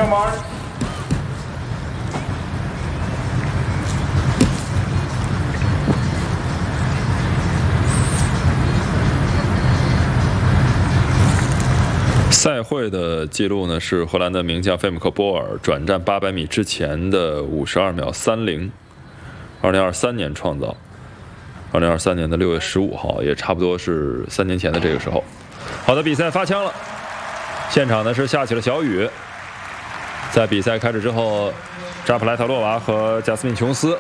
mark. 赛会的记录呢是荷兰的名将费姆克波尔转战800米之前的52秒30，2023年创造。2023年的6月15号，也差不多是3年前的这个时候。好的，比赛发枪了，现场呢是下起了小雨。在比赛开始之后，扎普莱塔洛娃和贾斯敏琼斯